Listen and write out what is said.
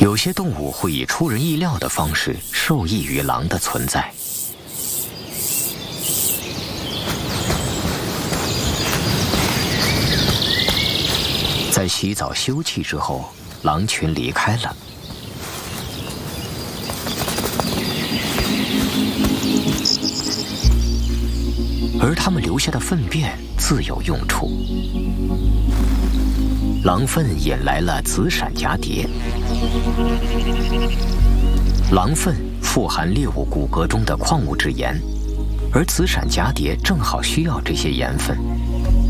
有些动物会以出人意料的方式受益于狼的存在。在洗澡休憩之后，狼群离开了。而它们留下的粪便自有用处。狼粪引来了紫闪蛱蝶。狼粪富含猎物骨骼中的矿物质盐，而紫闪蛱蝶正好需要这些盐分。